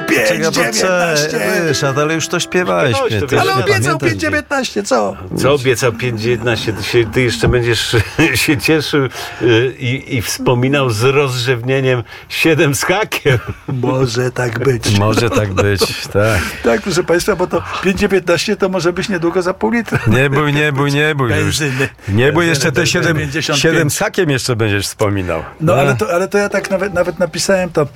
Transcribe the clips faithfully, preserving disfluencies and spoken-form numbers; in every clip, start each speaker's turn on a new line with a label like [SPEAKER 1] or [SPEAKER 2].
[SPEAKER 1] pięć dziewiętnaście.
[SPEAKER 2] Ryszard, ale już to śpiewałeś.
[SPEAKER 3] Śpiewałeś, to wiesz,
[SPEAKER 1] Ale
[SPEAKER 3] ja
[SPEAKER 1] obiecał pięć dziewiętnaście, co?
[SPEAKER 3] Co obiecał pięć dziewiętnaście? Ty, się, ty jeszcze będziesz się cieszył y, i, i wspominał z rozrzewnieniem siedem z hakiem.
[SPEAKER 1] Może tak być.
[SPEAKER 2] Może tak być, tak.
[SPEAKER 1] Tak, proszę państwa, bo to pięć dziewiętnaście to może być niedługo za pół litra.
[SPEAKER 2] Nie bój, nie bój, nie bój.
[SPEAKER 1] Benzyny.
[SPEAKER 2] Nie bój, jeszcze te
[SPEAKER 1] Benzyny
[SPEAKER 2] siedem,
[SPEAKER 1] dziewięćdziesiąt pięć.
[SPEAKER 2] siedem z hakiem jeszcze będziesz wspominał.
[SPEAKER 1] No ale to, ale to ja tak nawet, nawet napisałem to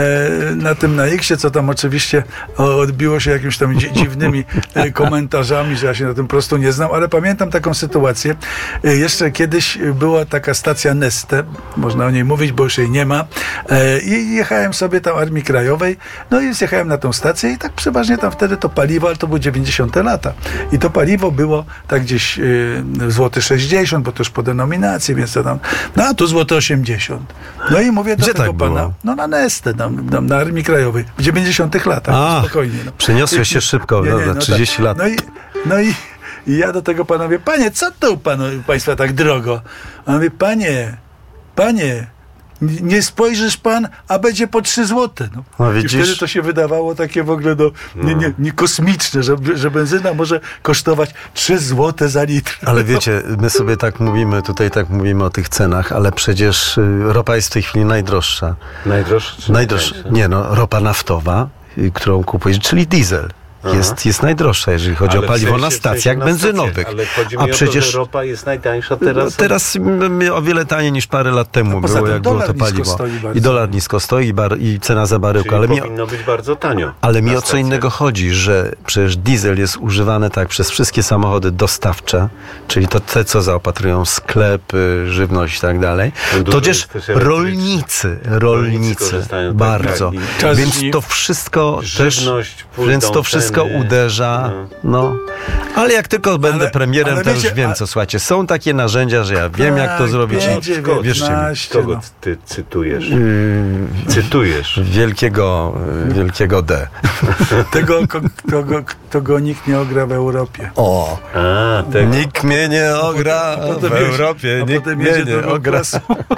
[SPEAKER 1] e, na tym na X-ie, co tam oczywiście o, odbiło się jakimiś tam dzi- dziwnymi e, komentarzami, że ja się na tym po prostu nie znam, ale pamiętam taką sytuację. E, jeszcze kiedyś była taka stacja Neste, można o niej mówić, bo już jej nie ma. E, I jechałem sobie tam Armii Krajowej, no i zjechałem na tą stację i tak przeważnie tam wtedy to paliwo, ale to były dziewięćdziesiąte lata. I to paliwo było tak gdzieś e, złoty sześćdziesiąt, bo to już po denominacji, więc to tam, no a tu złoty osiemdziesiąt. No i mówię do
[SPEAKER 2] Gdzie
[SPEAKER 1] tego
[SPEAKER 2] tak
[SPEAKER 1] pana,
[SPEAKER 2] było?
[SPEAKER 1] no na Neste, tam, tam na Armii Krajowej, w dziewięćdziesiątych latach,
[SPEAKER 2] A,
[SPEAKER 1] spokojnie. No.
[SPEAKER 2] przeniosłeś się szybko,
[SPEAKER 1] Nie, nie,
[SPEAKER 2] na
[SPEAKER 1] no
[SPEAKER 2] trzydzieści
[SPEAKER 1] tak.
[SPEAKER 2] lat.
[SPEAKER 1] No i, no i, i ja do tego pana mówię, panie, co to u panu, państwa tak drogo? A on mówi, panie, panie, nie spojrzysz pan, a będzie po trzy złote. No.
[SPEAKER 2] No,
[SPEAKER 1] I
[SPEAKER 2] widzisz?
[SPEAKER 1] wtedy to się wydawało takie w ogóle no, nie, nie, nie kosmiczne, że, że benzyna może kosztować trzy złote za litr.
[SPEAKER 2] Ale wiecie, my sobie tak mówimy, tutaj tak mówimy o tych cenach, ale przecież y, ropa jest w tej chwili najdroższa.
[SPEAKER 3] Najdroższy czy
[SPEAKER 2] Najdroższa.
[SPEAKER 3] najtańszy?
[SPEAKER 2] Nie no, ropa naftowa, y, którą kupujesz, czyli diesel. Jest, jest najdroższa, jeżeli chodzi
[SPEAKER 3] Ale
[SPEAKER 2] o paliwo
[SPEAKER 3] w sensie-
[SPEAKER 2] na
[SPEAKER 3] w sensie
[SPEAKER 2] stacjach
[SPEAKER 3] na
[SPEAKER 2] benzynowych.
[SPEAKER 3] stacjach, ale chodzi mi
[SPEAKER 2] A
[SPEAKER 3] o to,
[SPEAKER 2] przecież
[SPEAKER 3] że ropa jest najtańsza
[SPEAKER 2] teraz,
[SPEAKER 3] teraz.
[SPEAKER 2] teraz m, o wiele taniej niż parę lat temu
[SPEAKER 1] poza
[SPEAKER 2] było,
[SPEAKER 1] tym
[SPEAKER 2] jak było
[SPEAKER 1] dolar
[SPEAKER 2] to
[SPEAKER 1] nisko
[SPEAKER 2] paliwo.
[SPEAKER 1] stoi bardzo.
[SPEAKER 2] I dolar nisko stoi i, bar, i cena za baryłkę.
[SPEAKER 3] Czyli
[SPEAKER 2] Ale mi,
[SPEAKER 3] powinno być bardzo tanio.
[SPEAKER 2] ale mi
[SPEAKER 3] na
[SPEAKER 2] o co
[SPEAKER 3] stacjach.
[SPEAKER 2] innego chodzi, że przecież diesel jest używany tak przez wszystkie samochody dostawcze, czyli to te, co zaopatrują sklepy, żywność i tak dalej.
[SPEAKER 3] Dużo
[SPEAKER 2] To też
[SPEAKER 3] jest też elektrycznych.
[SPEAKER 2] rolnicy,
[SPEAKER 3] Rolnicy
[SPEAKER 2] rolnicy,
[SPEAKER 3] korzystają, tak,
[SPEAKER 2] bardzo.
[SPEAKER 3] tak. I-
[SPEAKER 1] Czas
[SPEAKER 2] Więc
[SPEAKER 1] żniw.
[SPEAKER 2] to wszystko też,
[SPEAKER 3] Żywność, pójdą
[SPEAKER 2] więc to wszystko
[SPEAKER 3] ceny.
[SPEAKER 2] uderza. No. Ale jak tylko będę
[SPEAKER 1] Ale-
[SPEAKER 2] premierem,
[SPEAKER 1] ale
[SPEAKER 2] to
[SPEAKER 1] wiecie,
[SPEAKER 2] już wiem,
[SPEAKER 1] a-
[SPEAKER 2] co słuchajcie. Są takie narzędzia, że ja wiem, jak to
[SPEAKER 1] Tak,
[SPEAKER 2] zrobić.
[SPEAKER 1] pięć
[SPEAKER 2] I wierzcie mi.
[SPEAKER 1] dziewiętnaście,
[SPEAKER 3] Kogo
[SPEAKER 1] no.
[SPEAKER 3] ty cytujesz?
[SPEAKER 2] Yy,
[SPEAKER 3] Cytujesz.
[SPEAKER 2] Wielkiego, yy, wielkiego D.
[SPEAKER 1] Tego, ko- kogo, kto go nikt nie ogra w Europie.
[SPEAKER 2] O!
[SPEAKER 3] A, tego.
[SPEAKER 2] Nikt mnie nie ogra
[SPEAKER 1] A potem
[SPEAKER 2] w
[SPEAKER 1] jedzie-
[SPEAKER 2] Europie,
[SPEAKER 1] a
[SPEAKER 2] nikt
[SPEAKER 1] potem
[SPEAKER 2] mnie
[SPEAKER 1] jedzie
[SPEAKER 2] nie
[SPEAKER 1] drugą
[SPEAKER 2] ogra.
[SPEAKER 1] klasą.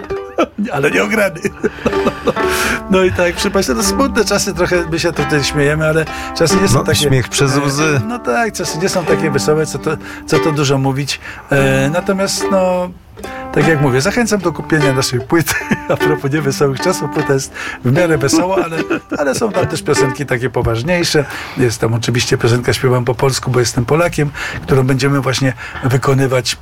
[SPEAKER 1] Ale nie ograny. No i tak, proszę Państwa, to smutne czasy, trochę my się tutaj śmiejemy, ale czasy nie są
[SPEAKER 2] No,
[SPEAKER 1] takie...
[SPEAKER 2] śmiech przez łzy.
[SPEAKER 1] No tak, czasy nie są takie wesołe, co to, co to dużo mówić. E, natomiast no... Tak jak mówię, zachęcam do kupienia naszej płyty. A propos niewesołych czasów, płyta jest w miarę wesoła, ale, ale są tam też piosenki takie poważniejsze. Jest tam oczywiście piosenka Śpiewam po polsku, bo jestem Polakiem, którą będziemy właśnie wykonywać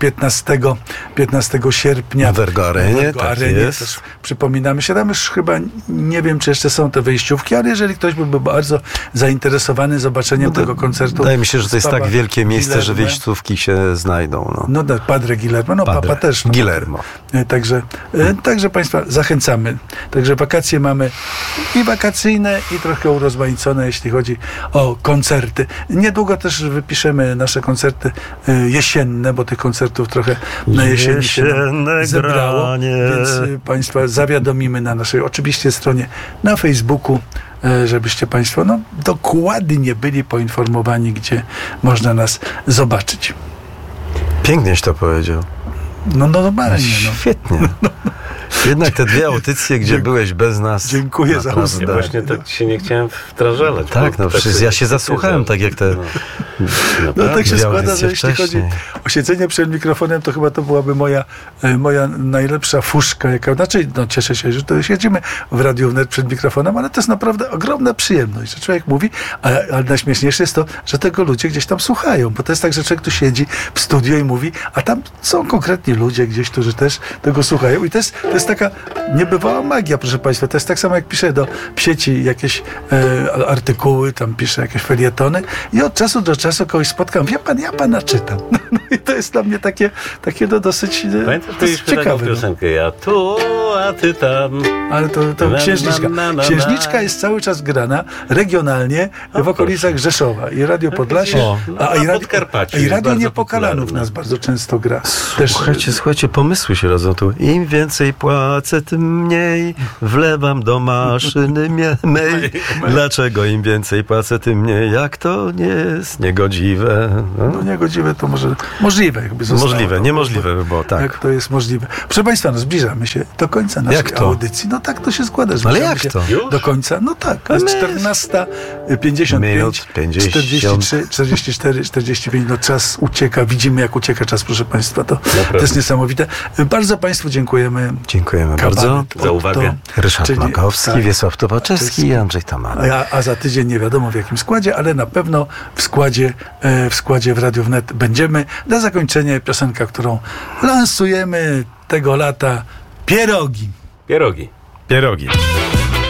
[SPEAKER 1] piętnastego sierpnia
[SPEAKER 2] W Ergo Arenie,
[SPEAKER 1] w Ergo
[SPEAKER 2] tak
[SPEAKER 1] Arenie.
[SPEAKER 2] jest.
[SPEAKER 1] Też przypominamy się, tam już chyba nie wiem, czy jeszcze są te wyjściówki, ale jeżeli ktoś byłby bardzo zainteresowany zobaczeniem
[SPEAKER 2] No to
[SPEAKER 1] tego koncertu.
[SPEAKER 2] Wydaje mi się, że to jest
[SPEAKER 1] z
[SPEAKER 2] tak
[SPEAKER 1] Papa
[SPEAKER 2] wielkie miejsce, że
[SPEAKER 1] Guillermo.
[SPEAKER 2] wyjściówki się znajdą. No.
[SPEAKER 1] No tak, Padre Guillermo, no
[SPEAKER 2] Padre
[SPEAKER 1] Papa też. No,
[SPEAKER 2] Guillermo.
[SPEAKER 1] E, Także, e, także Państwa zachęcamy. Także wakacje mamy i wakacyjne, i trochę urozmaicone, jeśli chodzi o koncerty. Niedługo też wypiszemy nasze koncerty e, jesienne, bo tych koncertów trochę na jesieni się
[SPEAKER 2] Jesienne
[SPEAKER 1] zebrało.
[SPEAKER 2] granie.
[SPEAKER 1] Więc e, Państwa zawiadomimy na naszej oczywiście stronie na Facebooku, e, żebyście Państwo no, dokładnie byli poinformowani, gdzie można nas zobaczyć.
[SPEAKER 2] Pięknieś to powiedział.
[SPEAKER 1] No, no normalnie. No.
[SPEAKER 2] Świetnie. Jednak te dwie audycje, gdzie
[SPEAKER 1] Dziękuję.
[SPEAKER 2] byłeś bez nas.
[SPEAKER 1] Dziękuję za
[SPEAKER 2] naprawdę.
[SPEAKER 1] uznanie.
[SPEAKER 3] Właśnie tak ci się nie chciałem wdrażalać.
[SPEAKER 2] Tak,
[SPEAKER 3] bo
[SPEAKER 2] no przecież
[SPEAKER 3] sobie
[SPEAKER 2] ja się zasłuchałem,
[SPEAKER 3] że-
[SPEAKER 2] tak jak te-
[SPEAKER 3] No,
[SPEAKER 1] No
[SPEAKER 3] naprawdę.
[SPEAKER 1] tak się
[SPEAKER 2] Dwie
[SPEAKER 1] składa, że
[SPEAKER 2] audycje
[SPEAKER 1] jeśli chodzi
[SPEAKER 2] wcześniej.
[SPEAKER 1] o siedzenie przed mikrofonem, to chyba to byłaby moja, e, moja najlepsza fuszka, jaka, znaczy, no cieszę się, że to siedzimy w Radiu Wnet przed mikrofonem, ale to jest naprawdę ogromna przyjemność, że człowiek mówi, a, ale najśmieszniejsze jest to, że tego ludzie gdzieś tam słuchają, bo to jest tak, że człowiek tu siedzi w studio i mówi, a tam są konkretni ludzie gdzieś, którzy też tego słuchają i to jest, to jest taka niebywała magia, proszę Państwa, to jest tak samo jak piszę do sieci jakieś e, artykuły, tam piszę jakieś felietony i od czasu do czasu kogoś spotkam, wie pan, ja pana czytam. No i to jest dla mnie takie, takie no dosyć e,
[SPEAKER 3] Pamiętasz,
[SPEAKER 1] to jest
[SPEAKER 3] mieliśmy taką
[SPEAKER 1] ciekawe. No.
[SPEAKER 3] piosenkę, ja tu, a ty tam.
[SPEAKER 1] Ale to, to
[SPEAKER 3] Na,
[SPEAKER 1] księżniczka.
[SPEAKER 3] na, na, na,
[SPEAKER 1] Księżniczka
[SPEAKER 3] na.
[SPEAKER 1] jest cały czas grana regionalnie
[SPEAKER 3] O,
[SPEAKER 1] w okolicach Rzeszowa i Radio Podlasie,
[SPEAKER 2] O.
[SPEAKER 1] a, a, i
[SPEAKER 3] Na
[SPEAKER 1] radio,
[SPEAKER 3] Podkarpaciu
[SPEAKER 1] a i
[SPEAKER 3] jest
[SPEAKER 1] Radio
[SPEAKER 3] bardzo
[SPEAKER 1] Niepokalanów
[SPEAKER 3] popularne.
[SPEAKER 1] nas bardzo często gra. Też,
[SPEAKER 2] Słuchajcie, słuchajcie, pomysły się rodzą tu. Im więcej płacę, tym mniej wlewam do maszyny mie- mej. Dlaczego im więcej płacę, tym mniej? Jak to nie jest niegodziwe? No.
[SPEAKER 1] no niegodziwe to może możliwe jakby zostało.
[SPEAKER 2] Możliwe,
[SPEAKER 1] to,
[SPEAKER 2] niemożliwe by było, tak.
[SPEAKER 1] Jak to jest możliwe. Proszę Państwa, no zbliżamy się do końca naszej
[SPEAKER 2] Jak to?
[SPEAKER 1] audycji. No tak to się składa, że
[SPEAKER 2] Ale
[SPEAKER 1] zbliżamy
[SPEAKER 2] jak
[SPEAKER 1] się
[SPEAKER 2] to?
[SPEAKER 3] Już?
[SPEAKER 1] do końca. No tak, to jest
[SPEAKER 2] my-
[SPEAKER 1] czternasta pięćdziesiąt pięć,
[SPEAKER 2] Minut pięćdziesiąt.
[SPEAKER 1] czterdzieści trzy, czterdzieści cztery, czterdzieści pięć. No czas ucieka, widzimy jak ucieka czas, proszę Państwa. To, to jest niesamowite. Bardzo Państwu dziękujemy.
[SPEAKER 2] Dziękujemy
[SPEAKER 1] Kabaret
[SPEAKER 2] bardzo.
[SPEAKER 3] Za uwagę.
[SPEAKER 2] Ryszard
[SPEAKER 1] Czyli-
[SPEAKER 2] Makowski,
[SPEAKER 1] tak.
[SPEAKER 2] Wiesław Tobaczewski i Andrzej Toman.
[SPEAKER 1] A, a za tydzień nie wiadomo w jakim składzie, ale na pewno w składzie, e, w składzie w Radiu Wnet będziemy. Na zakończenie piosenka, którą lansujemy tego lata, Pierogi.
[SPEAKER 3] Pierogi.
[SPEAKER 2] Pierogi.